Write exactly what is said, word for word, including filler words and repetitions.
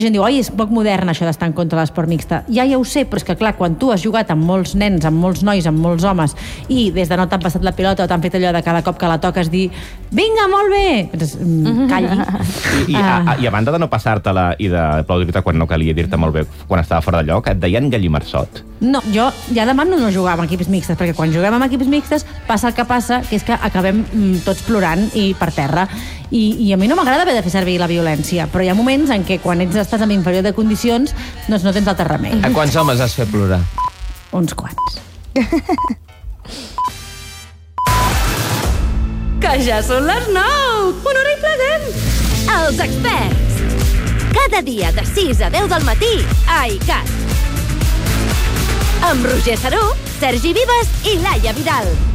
gent diu, oi, és poc modern això d'estar en contra de l'esport mixte. Ja, ja ho sé, però és que clar, quan tu has jugat amb molts nens, amb molts nois, amb molts homes, i des de no t'han passat la pilota o t'han fet allò de cada cop que la toques dir, vinga, molt bé! Doncs, mm, calli. I, i, a, I a banda de no passar-te-la i d'aplaudir-te quan no calia dir-te molt bé quan estava fora de lloc, et deien gallimarsot. No, jo ja demano no jugar amb equips mixtes, perquè quan juguem amb equips mixtes passa el que passa, que és que acabem mm, tots plorant i per terra. I, i a mi no m'agrada haver de fer servir la violència, però hi ha moments en què quan ets estàs en inferior de condicions, doncs no tens altre remei. A quants homes has fet plorar? Uns quants. Que ja són les nou! Una hora i pleguem! Els experts! Cada dia de sis a deu del matí a ICAT. Amb Roger Saró, Sergi Vives i Laia Vidal.